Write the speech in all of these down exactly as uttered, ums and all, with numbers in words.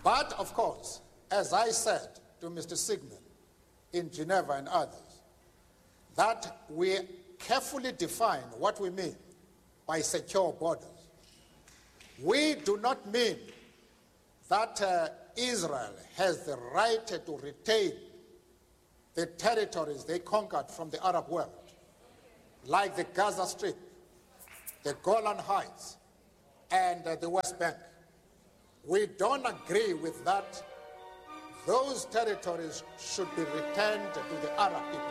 But, of course, as I said to Mister Sigmund in Geneva and others, that we carefully define what we mean by secure borders. We do not mean that uh, Israel has the right to retain the territories they conquered from the Arab world, like the Gaza Strip, the Golan Heights, and uh, the West Bank. We don't agree with that. Those territories should be returned to the Arab people.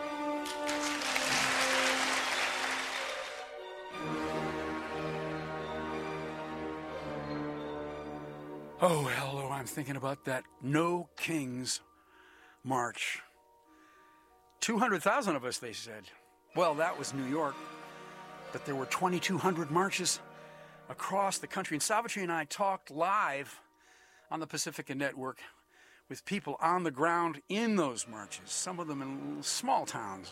Oh, hello, I'm thinking about that No Kings March. two hundred thousand of us, they said. Well, that was New York, but there were twenty-two hundred marches across the country. And Savitri and I talked live on the Pacifica Network with people on the ground in those marches, some of them in small towns.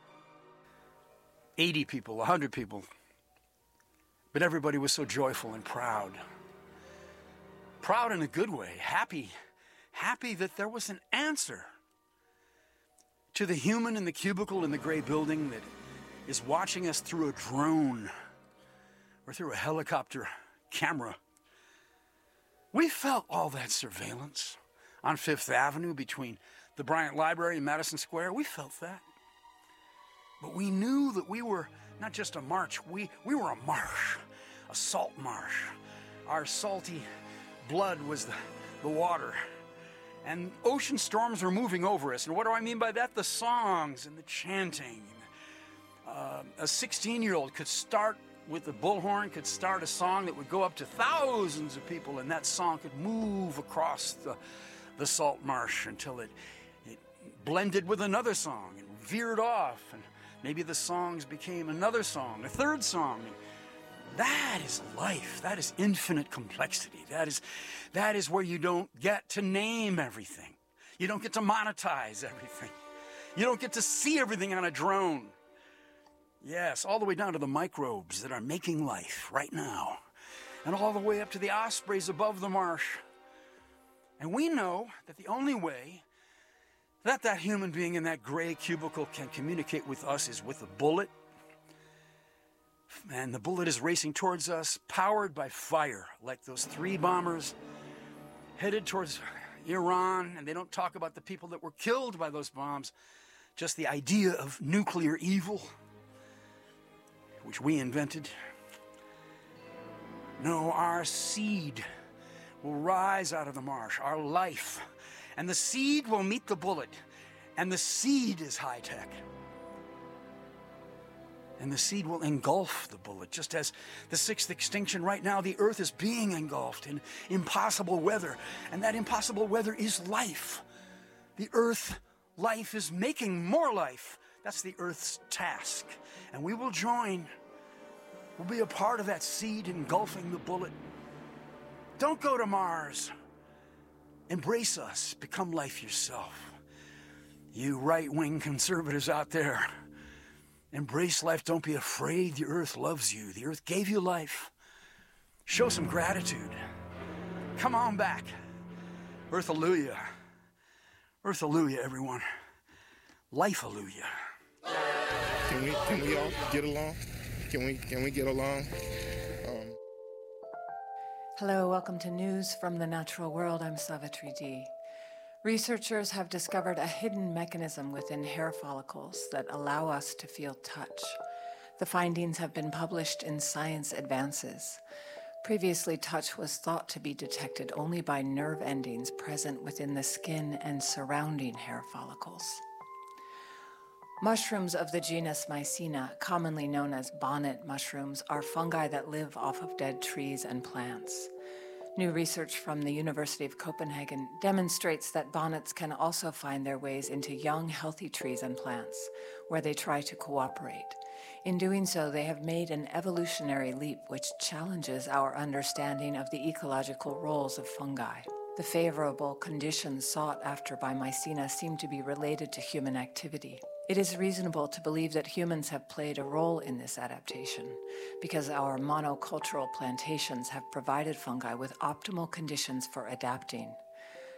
eighty people, one hundred people. But everybody was so joyful and proud. Proud in a good way, happy, happy that there was an answer to the human in the cubicle in the gray building that is watching us through a drone or through a helicopter camera. We felt all that surveillance on Fifth Avenue between the Bryant Library and Madison Square. We felt that. But we knew that we were not just a march, we, we were a marsh, a salt marsh. Our salty blood was the, the water. And ocean storms were moving over us. And what do I mean by that? The songs and the chanting. Uh, a sixteen-year-old could start with the bullhorn, could start a song that would go up to thousands of people, and that song could move across the, the salt marsh until it, it blended with another song and veered off. And maybe the songs became another song, a third song. That is life. That is infinite complexity. That is, that is where you don't get to name everything. You don't get to monetize everything. You don't get to see everything on a drone. Yes, all the way down to the microbes that are making life right now. And all the way up to the ospreys above the marsh. And we know that the only way that that human being in that gray cubicle can communicate with us is with a bullet. And the bullet is racing towards us, powered by fire, like those three bombers headed towards Iran. And they don't talk about the people that were killed by those bombs, just the idea of nuclear evil, which we invented. No, our seed will rise out of the marsh, our life. And the seed will meet the bullet. And the seed is high tech. And the seed will engulf the bullet, just as the sixth extinction right now, the earth is being engulfed in impossible weather. And that impossible weather is life. The earth, life is making more life. That's the earth's task. And we will join. We'll be a part of that seed engulfing the bullet. Don't go to Mars. Embrace us. Become life yourself. You right-wing conservatives out there, embrace life. Don't be afraid. The earth loves you. The earth gave you life. Show some gratitude. Come on back. Earth-alleluia. Earth-alleluia, everyone. Life-alleluia. Can we, can we all get along? Can we, can we get along? Um... Hello, welcome to News from the Natural World. I'm Savitri D. Researchers have discovered a hidden mechanism within hair follicles that allow us to feel touch. The findings have been published in Science Advances. Previously, touch was thought to be detected only by nerve endings present within the skin and surrounding hair follicles. Mushrooms of the genus Mycena, commonly known as bonnet mushrooms, are fungi that live off of dead trees and plants. New research from the University of Copenhagen demonstrates that bonnets can also find their ways into young, healthy trees and plants, where they try to cooperate. In doing so, they have made an evolutionary leap which challenges our understanding of the ecological roles of fungi. The favorable conditions sought after by Mycena seem to be related to human activity. It is reasonable to believe that humans have played a role in this adaptation because our monocultural plantations have provided fungi with optimal conditions for adapting.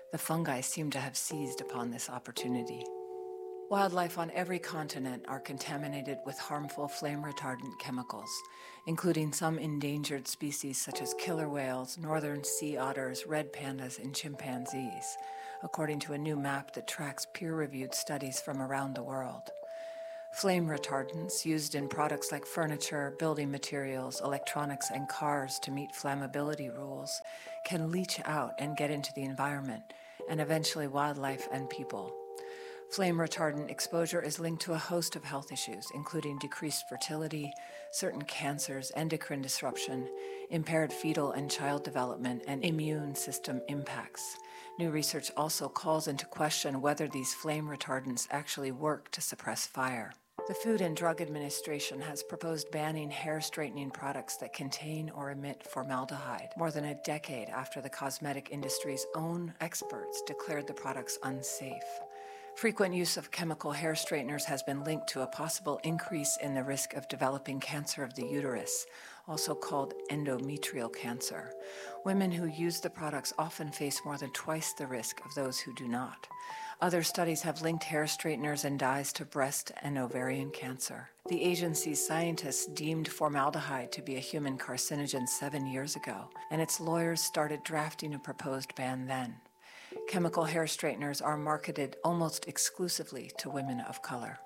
The fungi seem to have seized upon this opportunity. Wildlife on every continent are contaminated with harmful flame-retardant chemicals, including some endangered species such as killer whales, northern sea otters, red pandas, and chimpanzees, according to a new map that tracks peer-reviewed studies from around the world. Flame retardants used in products like furniture, building materials, electronics, and cars to meet flammability rules can leach out and get into the environment, and eventually wildlife and people. Flame retardant exposure is linked to a host of health issues, including decreased fertility, certain cancers, endocrine disruption, impaired fetal and child development, and immune system impacts. New research also calls into question whether these flame retardants actually work to suppress fire. The Food and Drug Administration has proposed banning hair straightening products that contain or emit formaldehyde, more than a decade after the cosmetic industry's own experts declared the products unsafe. Frequent use of chemical hair straighteners has been linked to a possible increase in the risk of developing cancer of the uterus, also called endometrial cancer. Women who use the products often face more than twice the risk of those who do not. Other studies have linked hair straighteners and dyes to breast and ovarian cancer. The agency's scientists deemed formaldehyde to be a human carcinogen seven years ago, and its lawyers started drafting a proposed ban then. Chemical hair straighteners are marketed almost exclusively to women of color.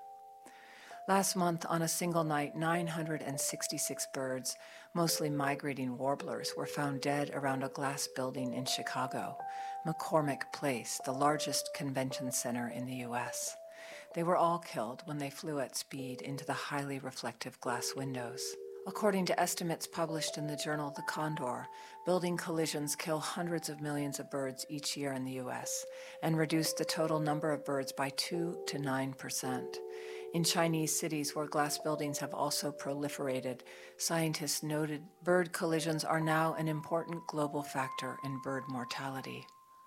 Last month, on a single night, nine hundred sixty-six birds, mostly migrating warblers, were found dead around a glass building in Chicago, McCormick Place, the largest convention center in the U S. They were all killed when they flew at speed into the highly reflective glass windows. According to estimates published in the journal The Condor, building collisions kill hundreds of millions of birds each year in the U S and reduce the total number of birds by two to nine percent. In Chinese cities where glass buildings have also proliferated, scientists noted bird collisions are now an important global factor in bird mortality.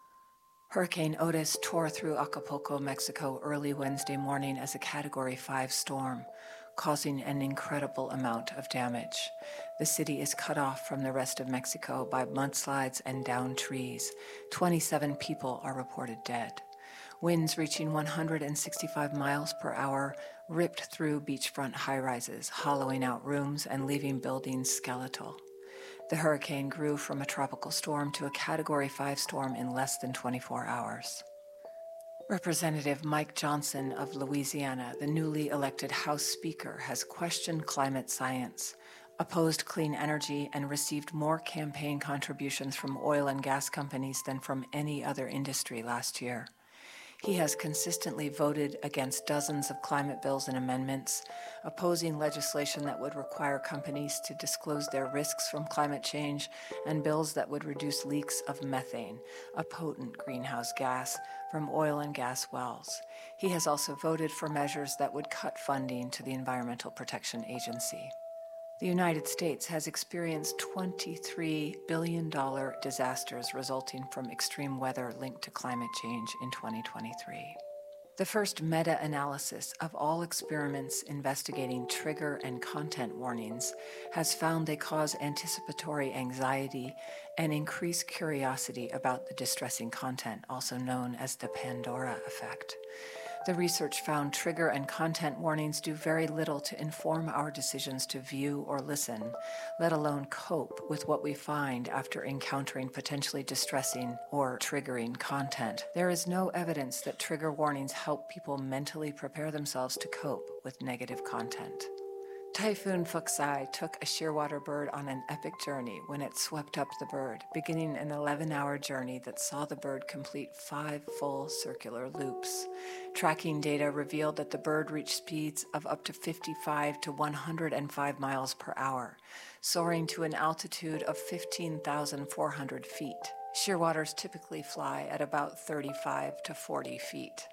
Hurricane Otis tore through Acapulco, Mexico early Wednesday morning as a Category five storm, causing an incredible amount of damage. The city is cut off from the rest of Mexico by mudslides and downed trees. twenty-seven people are reported dead. Winds reaching one hundred sixty-five miles per hour ripped through beachfront high-rises, hollowing out rooms and leaving buildings skeletal. The hurricane grew from a tropical storm to a Category five storm in less than twenty-four hours. Representative Mike Johnson of Louisiana, the newly elected House Speaker, has questioned climate science, opposed clean energy, and received more campaign contributions from oil and gas companies than from any other industry last year. He has consistently voted against dozens of climate bills and amendments, opposing legislation that would require companies to disclose their risks from climate change, and bills that would reduce leaks of methane, a potent greenhouse gas, from oil and gas wells. He has also voted for measures that would cut funding to the Environmental Protection Agency. The United States has experienced twenty-three billion dollars disasters resulting from extreme weather linked to climate change in twenty twenty-three. The first meta-analysis of all experiments investigating trigger and content warnings has found they cause anticipatory anxiety and increase curiosity about the distressing content, also known as the Pandora effect. The research found trigger and content warnings do very little to inform our decisions to view or listen, let alone cope with what we find after encountering potentially distressing or triggering content. There is no evidence that trigger warnings help people mentally prepare themselves to cope with negative content. Typhoon Fuxai took a shearwater bird on an epic journey when it swept up the bird, beginning an eleven-hour journey that saw the bird complete five full circular loops. Tracking data revealed that the bird reached speeds of up to fifty-five to one hundred five miles per hour, soaring to an altitude of fifteen thousand four hundred feet. Shearwaters typically fly at about thirty-five to forty feet.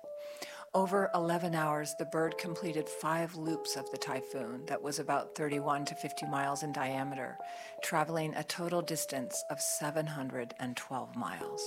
Over eleven hours, the bird completed five loops of the typhoon that was about thirty-one to fifty miles in diameter, traveling a total distance of seven hundred twelve miles.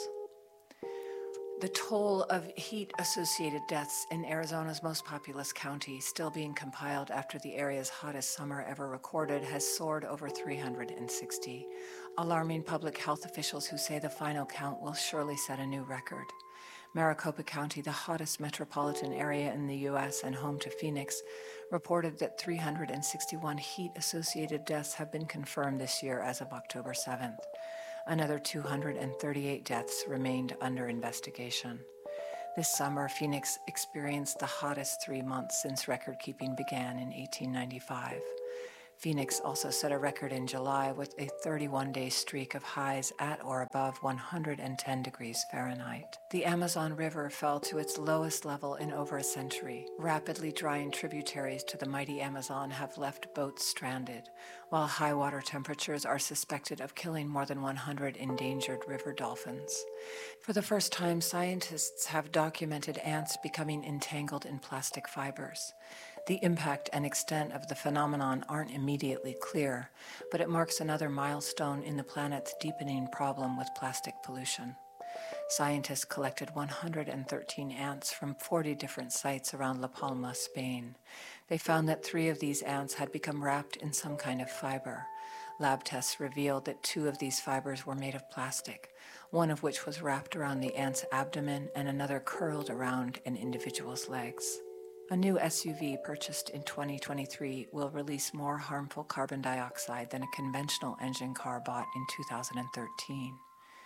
The toll of heat-associated deaths in Arizona's most populous county, still being compiled after the area's hottest summer ever recorded, has soared over three hundred sixty, alarming public health officials who say the final count will surely set a new record. Maricopa County, the hottest metropolitan area in the U S and home to Phoenix, reported that three hundred sixty-one heat-associated deaths have been confirmed this year as of October seventh. Another two hundred thirty-eight deaths remained under investigation. This summer, Phoenix experienced the hottest three months since record-keeping began in eighteen ninety-five. Phoenix also set a record in July with a thirty-one day streak of highs at or above one hundred ten degrees Fahrenheit. The Amazon River fell to its lowest level in over a century. Rapidly drying tributaries to the mighty Amazon have left boats stranded, while high water temperatures are suspected of killing more than one hundred endangered river dolphins. For the first time, scientists have documented ants becoming entangled in plastic fibers. The impact and extent of the phenomenon aren't immediately clear, but it marks another milestone in the planet's deepening problem with plastic pollution. Scientists collected one hundred thirteen ants from forty different sites around La Palma, Spain. They found that three of these ants had become wrapped in some kind of fiber. Lab tests revealed that two of these fibers were made of plastic, one of which was wrapped around the ant's abdomen and another curled around an individual's legs. A new S U V purchased in twenty twenty-three will release more harmful carbon dioxide than a conventional engine car bought in two thousand thirteen.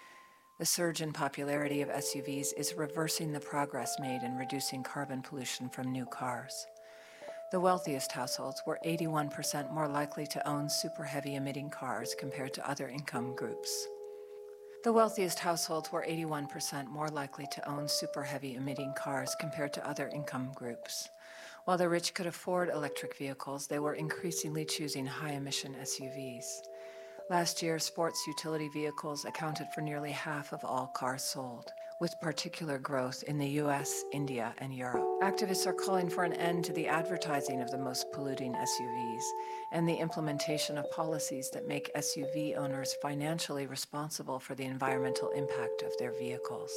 The surge in popularity of S U Vs is reversing the progress made in reducing carbon pollution from new cars. The wealthiest households were eighty-one percent more likely to own super heavy emitting cars compared to other income groups. The wealthiest households were eighty-one percent more likely to own super heavy emitting cars compared to other income groups. While the rich could afford electric vehicles, they were increasingly choosing high-emission S U Vs. Last year, sports utility vehicles accounted for nearly half of all cars sold, with particular growth in the U S, India, and Europe. Activists are calling for an end to the advertising of the most polluting S U Vs and the implementation of policies that make S U V owners financially responsible for the environmental impact of their vehicles.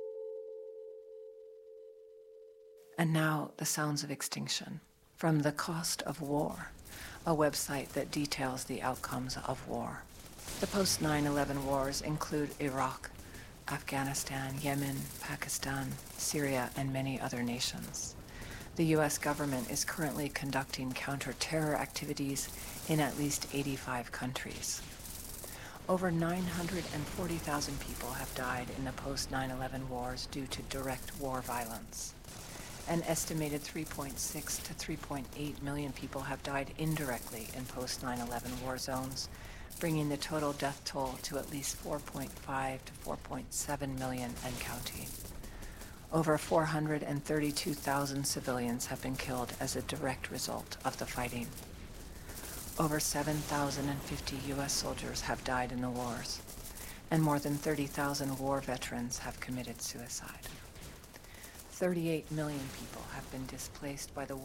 And now, the sounds of extinction from The Cost of War, a website that details the outcomes of war. The post nine eleven wars include Iraq, Afghanistan, Yemen, Pakistan, Syria, and many other nations. The U S government is currently conducting counter-terror activities in at least eighty-five countries. Over nine hundred forty thousand people have died in the post nine eleven wars due to direct war violence. An estimated three point six to three point eight million people have died indirectly in post nine eleven war zones, bringing the total death toll to at least four point five to four point seven million and counting. Over four hundred thirty-two thousand civilians have been killed as a direct result of the fighting. Over seven thousand fifty U S soldiers have died in the wars, and more than thirty thousand war veterans have committed suicide. thirty-eight million people have been displaced by the